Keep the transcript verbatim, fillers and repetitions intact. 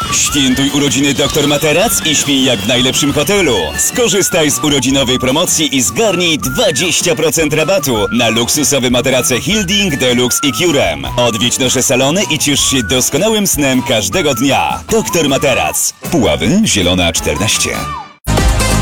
Świętuj urodziny Doktor Materac i śpij jak w najlepszym hotelu. Skorzystaj z urodzinowej promocji i zgarnij dwadzieścia procent rabatu na luksusowe materace Hilding, Deluxe i Curem. Odwiedź nasze salony i ciesz się doskonałym snem każdego dnia. Doktor Materac. Puławy, Zielona czternaście.